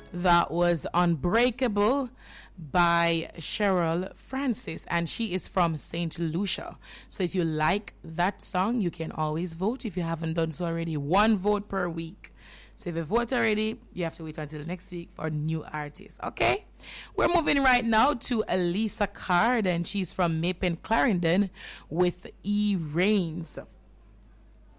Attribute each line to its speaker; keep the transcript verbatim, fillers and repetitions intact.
Speaker 1: That was Unbreakable by Cheryl Francis, and she is from Saint Lucia. So if you like that song, you can always vote. If you haven't done so already, one vote per week. So if you vote already, you have to wait until next week for new artists, okay? We're moving right now to Elisa Card, and she's from Mapen Clarendon with E. Rains.